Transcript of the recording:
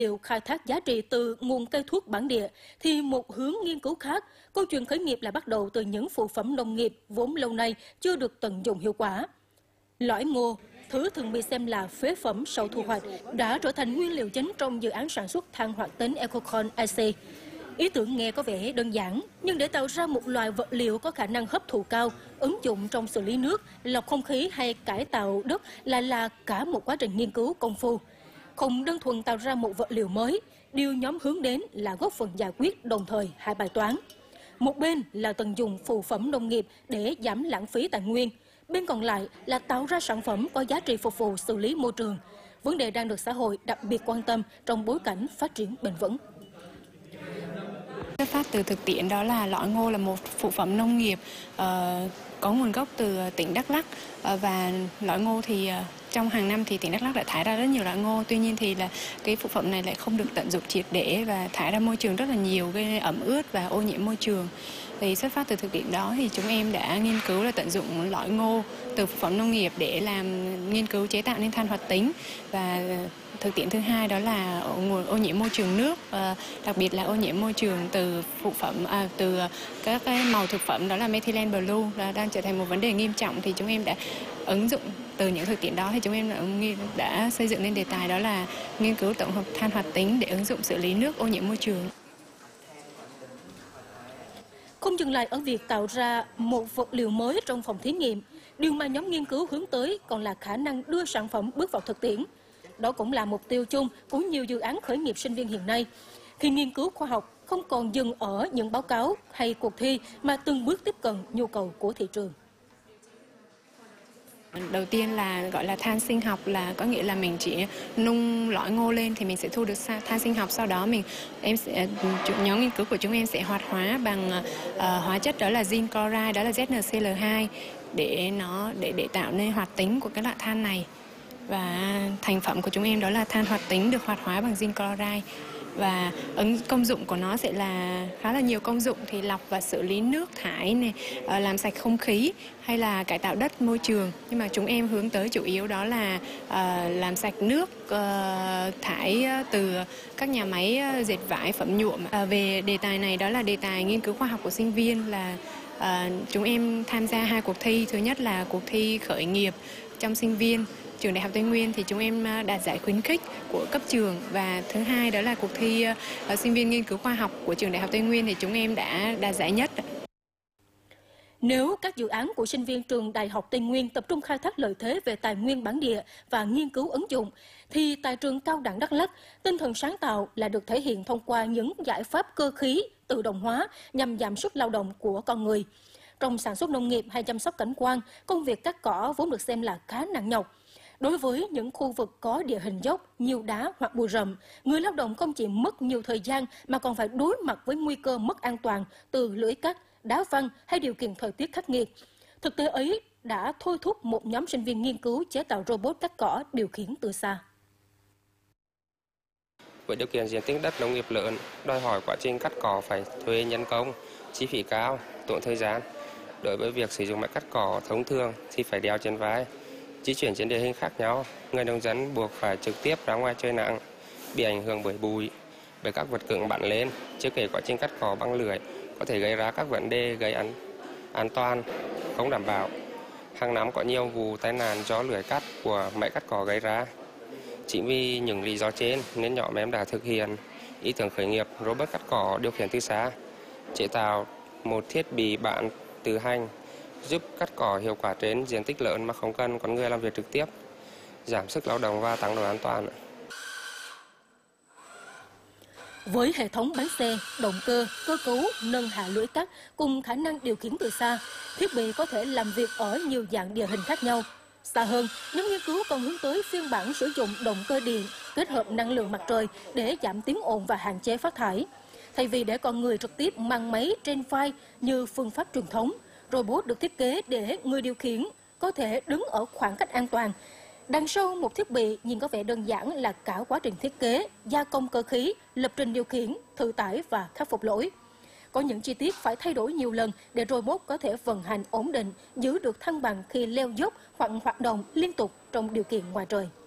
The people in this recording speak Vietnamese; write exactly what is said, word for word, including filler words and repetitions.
liệu khai thác giá trị từ nguồn cây thuốc bản địa, thì một hướng nghiên cứu khác, câu chuyện khởi nghiệp lại bắt đầu từ những phụ phẩm nông nghiệp vốn lâu nay chưa được tận dụng hiệu quả. Lõi ngô, thứ thường bị xem là phế phẩm sau thu hoạch, đã trở thành nguyên liệu chính trong dự án sản xuất than hoạt tính Ecocon i xê. Ý tưởng nghe có vẻ đơn giản, nhưng để tạo ra một loại vật liệu có khả năng hấp thụ cao, ứng dụng trong xử lý nước, lọc không khí hay cải tạo đất lại là cả một quá trình nghiên cứu công phu. Không đơn thuần tạo ra một vật liệu mới, điều nhóm hướng đến là góp phần giải quyết đồng thời hai bài toán. Một bên là tận dụng phụ phẩm nông nghiệp để giảm lãng phí tài nguyên, bên còn lại là tạo ra sản phẩm có giá trị phục vụ xử lý môi trường. Vấn đề đang được xã hội đặc biệt quan tâm trong bối cảnh phát triển bền vững. Xuất phát từ thực tiễn đó là lõi ngô là một phụ phẩm nông nghiệp uh, có nguồn gốc từ tỉnh Đắk Lắk, uh, và lõi ngô thì uh, trong hàng năm thì tỉnh Đắk Lắk đã thải ra rất nhiều lõi ngô. Tuy nhiên thì là cái phụ phẩm này lại không được tận dụng triệt để và thải ra môi trường rất là nhiều, gây ẩm ướt và ô nhiễm môi trường. Thì xuất phát từ thực tiễn đó thì chúng em đã nghiên cứu là tận dụng lõi ngô từ phụ phẩm nông nghiệp để làm nghiên cứu chế tạo nên than hoạt tính. Và thực tiễn thứ hai đó là nguồn ô nhiễm môi trường nước, đặc biệt là ô nhiễm môi trường từ phụ phẩm à, từ các cái màu thực phẩm đó là methylene blue là đang trở thành một vấn đề nghiêm trọng. Thì chúng em đã ứng dụng từ những thực tiễn đó thì chúng em đã, đã xây dựng nên đề tài đó là nghiên cứu tổng hợp than hoạt tính để ứng dụng xử lý nước ô nhiễm môi trường. Không dừng lại ở việc tạo ra một vật liệu mới trong phòng thí nghiệm, điều mà nhóm nghiên cứu hướng tới còn là khả năng đưa sản phẩm bước vào thực tiễn. Đó cũng là mục tiêu chung của nhiều dự án khởi nghiệp sinh viên hiện nay. Khi nghiên cứu khoa học không còn dừng ở những báo cáo hay cuộc thi mà từng bước tiếp cận nhu cầu của thị trường. Đầu tiên là gọi là than sinh học, là có nghĩa là mình chỉ nung lõi ngô lên thì mình sẽ thu được than sinh học. Sau đó mình em sẽ nhóm nghiên cứu của chúng em sẽ hoạt hóa bằng uh, hóa chất đó là zinc chloride, đó là Z N C L hai để nó để để tạo nên hoạt tính của cái loại than này. Và thành phẩm của chúng em đó là than hoạt tính được hoạt hóa bằng zinc chloride. Và ứng công dụng của nó sẽ là khá là nhiều công dụng, thì lọc và xử lý nước thải này, làm sạch không khí hay là cải tạo đất môi trường. Nhưng mà chúng em hướng tới chủ yếu đó là uh, làm sạch nước uh, thải từ các nhà máy dệt vải, phẩm nhuộm. Uh, về đề tài này đó là đề tài nghiên cứu khoa học của sinh viên, là uh, chúng em tham gia hai cuộc thi. Thứ nhất là cuộc thi khởi nghiệp trong sinh viên trường Đại học Tây Nguyên thì chúng em đạt giải khuyến khích của cấp trường, và thứ hai đó là cuộc thi uh, sinh viên nghiên cứu khoa học của trường Đại học Tây Nguyên thì chúng em đã đạt giải nhất. Nếu các dự án của sinh viên trường Đại học Tây Nguyên tập trung khai thác lợi thế về tài nguyên bản địa và nghiên cứu ứng dụng, thì tại trường Cao đẳng Đắk Lắk, tinh thần sáng tạo là được thể hiện thông qua những giải pháp cơ khí, tự động hóa nhằm giảm sức lao động của con người. Trong sản xuất nông nghiệp hay chăm sóc cảnh quan, công việc cắt cỏ vốn được xem là khá nặng nhọc. Đối với những khu vực có địa hình dốc, nhiều đá hoặc bụi rậm, người lao động không chỉ mất nhiều thời gian mà còn phải đối mặt với nguy cơ mất an toàn từ lưỡi cắt, đá văng hay điều kiện thời tiết khắc nghiệt. Thực tế ấy đã thôi thúc một nhóm sinh viên nghiên cứu chế tạo robot cắt cỏ điều khiển từ xa. Với điều kiện diện tích đất nông nghiệp lớn, đòi hỏi quá trình cắt cỏ phải thuê nhân công, chi phí cao, tốn thời gian. Đối với việc sử dụng máy cắt cỏ thông thường thì phải đeo trên vai, di chuyển trên địa hình khác nhau. Người nông dân buộc phải trực tiếp ra ngoài trời nắng, bị ảnh hưởng bởi bụi, bởi các vật cứng bắn lên. Chưa kể quá trình cắt cỏ bằng lưỡi có thể gây ra các vấn đề gây an, an toàn không đảm bảo. Hàng năm có nhiều vụ tai nạn do lưỡi cắt của máy cắt cỏ gây ra. Chỉ vì những lý do trên nên nhóm em đã thực hiện ý tưởng khởi nghiệp robot cắt cỏ điều khiển từ xa, chế tạo một thiết bị bạn tự hành giúp cắt cỏ hiệu quả trên diện tích lớn mà không cần con người làm việc trực tiếp, giảm sức lao động và tăng độ an toàn. Với hệ thống bánh xe, động cơ, cơ cấu, nâng hạ lưỡi cắt cùng khả năng điều khiển từ xa, thiết bị có thể làm việc ở nhiều dạng địa hình khác nhau. Xa hơn, nhóm nghiên cứu còn hướng tới phiên bản sử dụng động cơ điện kết hợp năng lượng mặt trời để giảm tiếng ồn và hạn chế phát thải. Thay vì để con người trực tiếp mang máy trên vai như phương pháp truyền thống, robot được thiết kế để người điều khiển có thể đứng ở khoảng cách an toàn. Đằng sau một thiết bị nhìn có vẻ đơn giản là cả quá trình thiết kế, gia công cơ khí, lập trình điều khiển, thử tải và khắc phục lỗi. Có những chi tiết phải thay đổi nhiều lần để robot có thể vận hành ổn định, giữ được thăng bằng khi leo dốc hoặc hoạt động liên tục trong điều kiện ngoài trời.